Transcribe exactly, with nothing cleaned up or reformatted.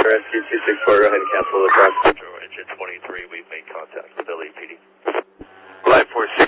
Rescue two six four, go ahead and cancel the truck. Engine twenty-three, we've made contact with L A P D. Flight four six.